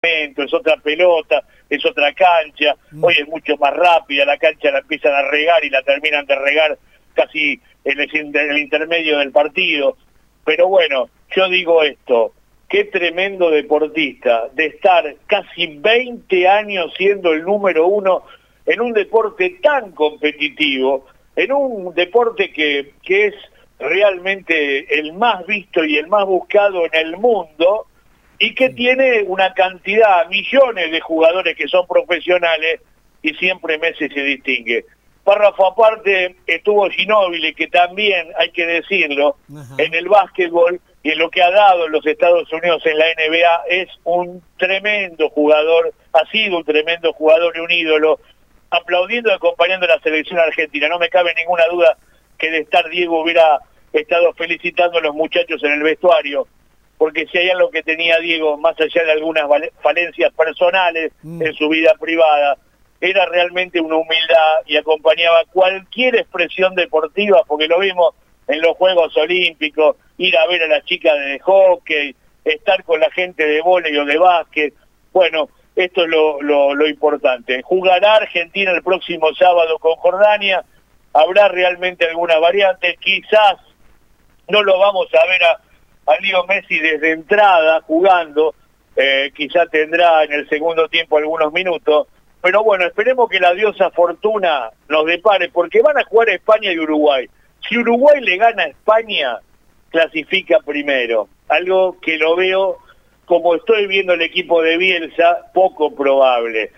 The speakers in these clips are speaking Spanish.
es otra pelota, es otra cancha, hoy es mucho más rápida, la cancha la empiezan a regar y la terminan de regar casi en el intermedio del partido. Pero bueno, yo digo esto, qué tremendo deportista de estar casi 20 años siendo el número uno en un deporte tan competitivo, en un deporte que es realmente el más visto y el más buscado en el mundo, y que tiene una cantidad, millones de jugadores que son profesionales, y siempre Messi se distingue. Párrafo aparte, estuvo Ginóbili, que también, hay que decirlo, en el básquetbol y en lo que ha dado en los Estados Unidos en la NBA, es un tremendo jugador, ha sido un tremendo jugador y un ídolo, aplaudiendo y acompañando a la selección argentina. No me cabe ninguna duda que de estar Diego hubiera estado felicitando a los muchachos en el vestuario, porque si hay algo que tenía Diego, más allá de algunas falencias personales en su vida privada, era realmente una humildad y acompañaba cualquier expresión deportiva, porque lo vimos en los Juegos Olímpicos, ir a ver a las chicas de hockey, estar con la gente de vóley o de básquet. Bueno, esto es lo importante. Jugará Argentina el próximo sábado con Jordania, habrá realmente alguna variante, quizás no lo vamos a ver a Leo Messi desde entrada jugando, quizá tendrá en el segundo tiempo algunos minutos, pero bueno, esperemos que la diosa Fortuna nos depare, porque van a jugar España y Uruguay. Si Uruguay le gana a España, clasifica primero, algo que lo veo, como estoy viendo el equipo de Bielsa, poco probable.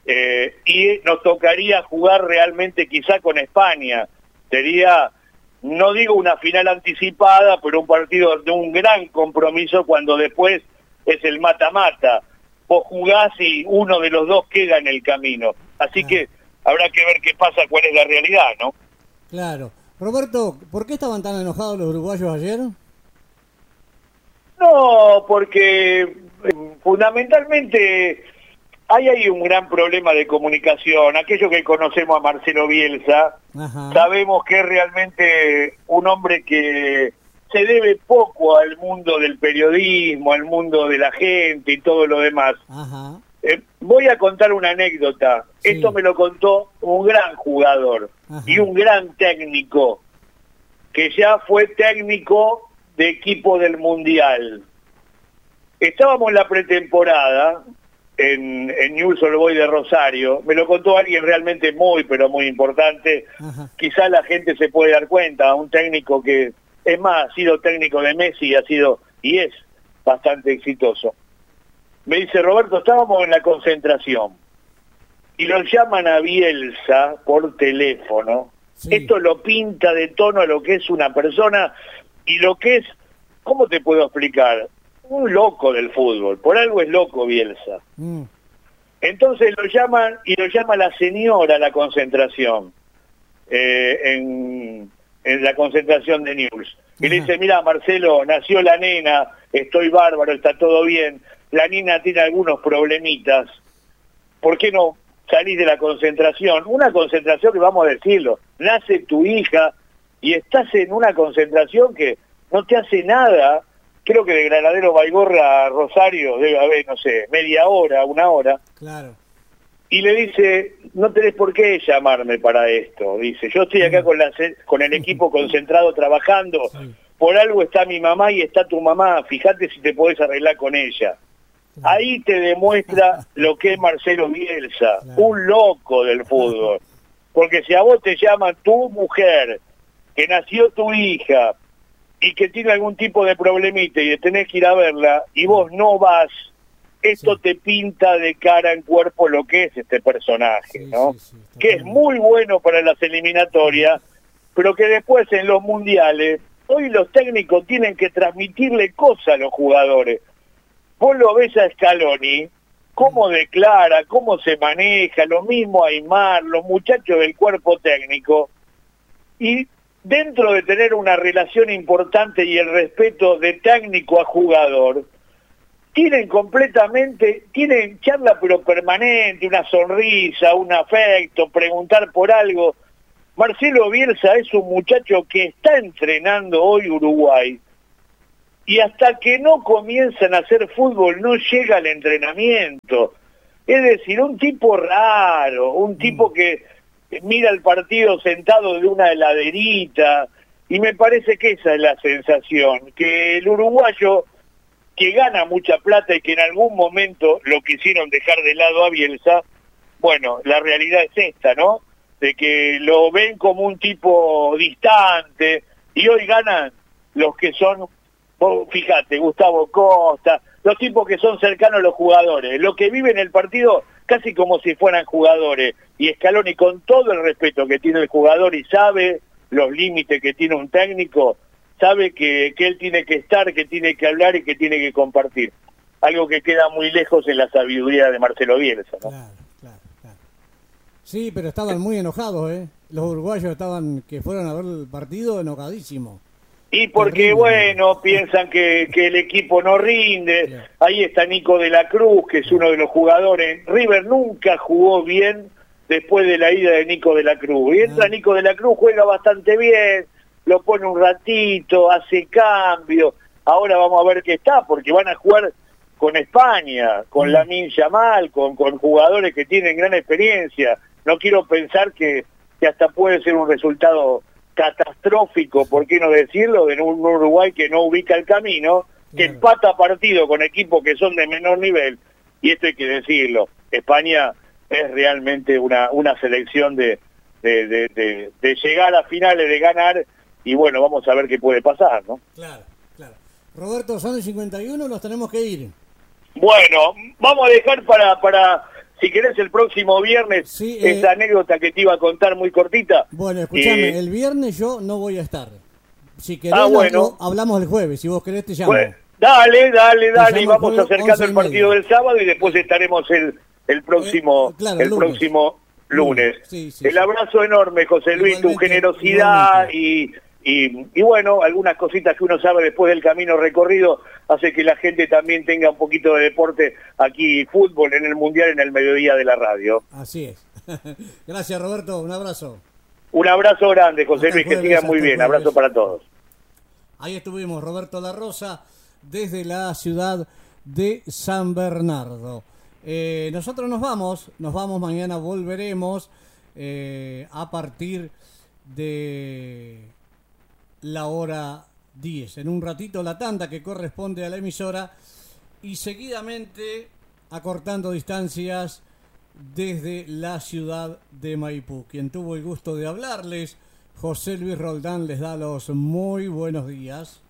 Y nos tocaría jugar realmente quizá con España, sería, no digo una final anticipada, pero un partido de un gran compromiso cuando después es el mata-mata. Vos jugás y uno de los dos queda en el camino. Así que habrá que ver qué pasa, cuál es la realidad, ¿no? Claro. Roberto, ¿por qué estaban tan enojados los uruguayos ayer? No, porque fundamentalmente hay un gran problema de comunicación. Aquello que conocemos a Marcelo Bielsa, sabemos que es realmente un hombre que se debe poco al mundo del periodismo, al mundo de la gente y todo lo demás. Voy a contar una anécdota. Sí. Esto me lo contó un gran jugador y un gran técnico, que ya fue técnico de equipo del Mundial. Estábamos en la pretemporada en Newell's Old Boys de Rosario. Me lo contó alguien realmente muy, pero muy importante. Quizá la gente se puede dar cuenta, un técnico que, es más, ha sido técnico de Messi, ha sido y es bastante exitoso. Me dice, Roberto, estábamos en la concentración y lo llaman a Bielsa por teléfono. Sí. Esto lo pinta de tono a lo que es una persona y lo que es, ¿cómo te puedo explicar? Un loco del fútbol, por algo es loco Bielsa. Entonces lo llaman y lo llama la señora a la concentración, en la concentración de Newell's. Y le dice, mira Marcelo, nació la nena, estoy bárbaro, está todo bien, la nena tiene algunos problemitas, ¿por qué no salís de la concentración? Una concentración que, vamos a decirlo, nace tu hija y estás en una concentración que no te hace nada. Creo que de Granadero Baigorra a Rosario debe haber, no sé, media hora, una hora. Claro. Y le dice, no tenés por qué llamarme para esto. Dice, yo estoy acá con el equipo concentrado trabajando. Sí. Por algo está mi mamá y está tu mamá. Fíjate si te podés arreglar con ella. Claro. Ahí te demuestra lo que es Marcelo Bielsa, claro, un loco del fútbol. Porque si a vos te llama tu mujer, que nació tu hija, y que tiene algún tipo de problemita y tenés que ir a verla, y vos no vas, esto te pinta de cara en cuerpo lo que es este personaje, ¿no? Que es muy bueno para las eliminatorias, pero que después en los mundiales, hoy los técnicos tienen que transmitirle cosas a los jugadores. Vos lo ves a Scaloni, cómo declara, cómo se maneja, lo mismo a Aimar, los muchachos del cuerpo técnico, y dentro de tener una relación importante y el respeto de técnico a jugador, tienen charla pero permanente, una sonrisa, un afecto, preguntar por algo. Marcelo Bielsa es un muchacho que está entrenando hoy Uruguay y hasta que no comienzan a hacer fútbol no llega al entrenamiento. Es decir, un tipo raro, un tipo que mira el partido sentado de una heladerita, y me parece que esa es la sensación, que el uruguayo que gana mucha plata y que en algún momento lo quisieron dejar de lado a Bielsa, bueno, la realidad es esta, ¿no? De que lo ven como un tipo distante, y hoy ganan los que son, fíjate, Gustavo Costa, los tipos que son cercanos a los jugadores, los que viven el partido casi como si fueran jugadores, y Scaloni, con todo el respeto que tiene el jugador y sabe los límites que tiene un técnico, sabe que él tiene que estar, que tiene que hablar y que tiene que compartir. Algo que queda muy lejos en la sabiduría de Marcelo Bielsa, ¿no? Claro, claro, claro. Sí, pero estaban muy enojados, ¿eh? Los uruguayos que fueron a ver el partido enojadísimos. Y porque, bueno, piensan que el equipo no rinde. Claro. Ahí está Nico de la Cruz, que es uno de los jugadores. River nunca jugó bien después de la ida de Nico de la Cruz. Y entra Nico de la Cruz, juega bastante bien, lo pone un ratito, hace cambio. Ahora vamos a ver qué está, porque van a jugar con España, con Lamine Yamal, con jugadores que tienen gran experiencia. No quiero pensar que hasta puede ser un resultado catastrófico, por qué no decirlo, de un Uruguay que no ubica el camino, que empata partido con equipos que son de menor nivel, y esto hay que decirlo, España es realmente una selección de llegar a finales, de ganar, y bueno, vamos a ver qué puede pasar, ¿no? Claro, claro. Roberto, son el 51, nos tenemos que ir. Bueno, vamos a dejar para si querés el próximo viernes, sí, esa anécdota que te iba a contar muy cortita. Bueno, escúchame, el viernes yo no voy a estar. Si querés, bueno, hablamos el jueves, si vos querés te llamo. Bueno, dale, y vamos acercando el partido del sábado y después estaremos el próximo lunes. Sí, el abrazo enorme, José Luis, tu generosidad y bueno, algunas cositas que uno sabe después del camino recorrido hace que la gente también tenga un poquito de deporte aquí, fútbol en el Mundial, en el mediodía de la radio. Así es. Gracias, Roberto, un abrazo. Un abrazo grande, José Luis, que sigan muy bien, abrazo para todos. Ahí estuvimos, Roberto La Rosa, desde la ciudad de San Bernardo. Nosotros nos vamos, mañana volveremos a partir de la hora 10. En un ratito la tanda que corresponde a la emisora y seguidamente acortando distancias desde la ciudad de Maipú. Quien tuvo el gusto de hablarles, José Luis Roldán, les da los muy buenos días.